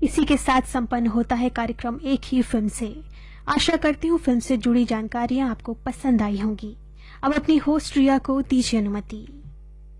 इसी के साथ संपन्न होता है कार्यक्रम एक ही फिल्म से। आशा करती हूँ फिल्म से जुड़ी जानकारियां आपको पसंद आई होंगी। अब अपनी होस्ट रिया को दीजिए अनुमति।